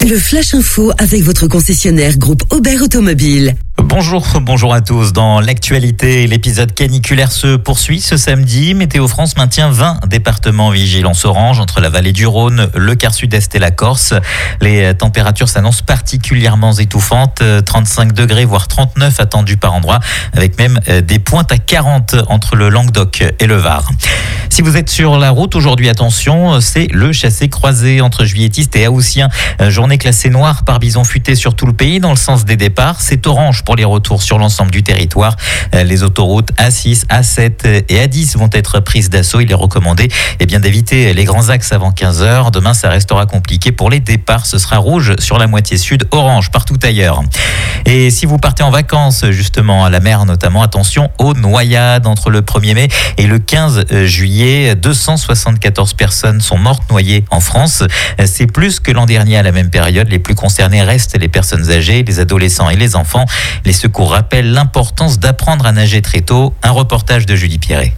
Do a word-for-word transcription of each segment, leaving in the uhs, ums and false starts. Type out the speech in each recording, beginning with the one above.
Le Flash Info avec votre concessionnaire groupe Aubert Automobile. Bonjour, bonjour à tous. Dans l'actualité, l'épisode caniculaire se poursuit ce samedi. Météo France maintient vingt départements en vigilance orange entre la vallée du Rhône, le quart sud-est et la Corse. Les températures s'annoncent particulièrement étouffantes. trente-cinq degrés, voire trente-neuf attendus par endroit, avec même des pointes à quarante entre le Languedoc et le Var. Si vous êtes sur la route aujourd'hui, attention, c'est le chassé-croisé entre juilletistes et haussiens. Journée classée noire par bison futé sur tout le pays dans le sens des départs. C'est orange pour les retours sur l'ensemble du territoire. Les autoroutes A six, A sept et A dix vont être prises d'assaut. Il est recommandé eh bien, d'éviter les grands axes avant quinze heures. Demain, ça restera compliqué pour les départs. Ce sera rouge sur la moitié sud, orange partout ailleurs. Et si vous partez en vacances, justement, à la mer notamment, attention aux noyades entre le premier mai et le quinze juillet. deux cent soixante-quatorze personnes sont mortes noyées en France. C'est plus que l'an dernier à la même période. Les plus concernés restent les personnes âgées, les adolescents et les enfants. Les secours rappellent l'importance d'apprendre à nager très tôt. Un reportage de Julie Pierret.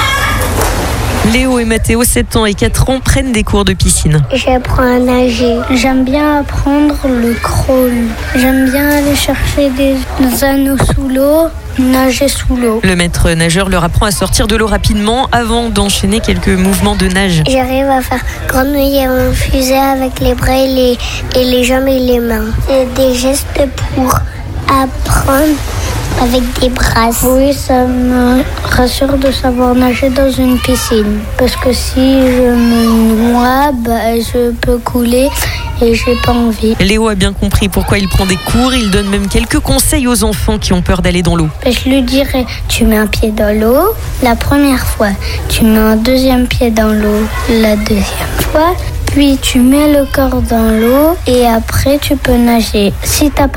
Léo et Mathéo, sept ans et quatre ans, prennent des cours de piscine. J'apprends à nager. J'aime bien apprendre le crawl. J'aime bien aller chercher des anneaux sous l'eau, nager sous l'eau. Le maître nageur leur apprend à sortir de l'eau rapidement avant d'enchaîner quelques mouvements de nage. J'arrive à faire grenouiller en fusée avec les bras et les, et les jambes et les mains. C'est des gestes pour apprendre avec des brasses. Oui, ça me rassure de savoir nager dans une piscine. Parce que si je me noie, bah, je peux couler et j'ai pas envie. Léo a bien compris pourquoi il prend des cours. Il donne même quelques conseils aux enfants qui ont peur d'aller dans l'eau. Je lui dirais, tu mets un pied dans l'eau la première fois. Tu mets un deuxième pied dans l'eau la deuxième fois. Puis tu mets le corps dans l'eau et après tu peux nager. Si t'as